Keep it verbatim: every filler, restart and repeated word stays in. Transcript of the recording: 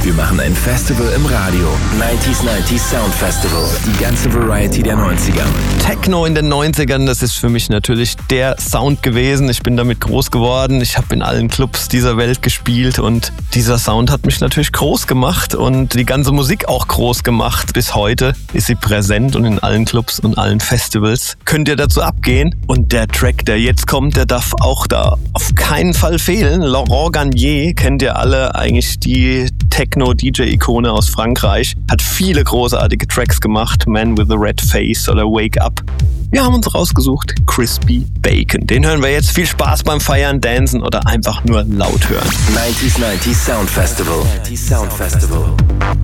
Wir machen ein Festival im Radio. neunzig neunzig Sound Festival. Die ganze Variety der neunziger. Techno in den neunzigern, das ist für mich natürlich der Sound gewesen. Ich bin damit groß geworden. Ich habe in allen Clubs dieser Welt gespielt und dieser Sound hat mich natürlich groß gemacht und die ganze Musik auch groß gemacht. Bis heute ist sie präsent und in allen Clubs und allen Festivals könnt ihr dazu abgehen. Und der Track, der jetzt kommt, der darf auch da auf keinen Fall fehlen. Laurent Garnier, kennt ihr alle, eigentlich die Techno-D J-Ikone aus Frankreich, hat viele großartige Tracks gemacht, Man with a Red Face oder Wake Up. Wir haben uns rausgesucht, Crispy Bacon. Den hören wir jetzt. Viel Spaß beim Feiern, Dancen oder einfach nur laut hören. neunzig neunzig Sound Festival. Sound Festival.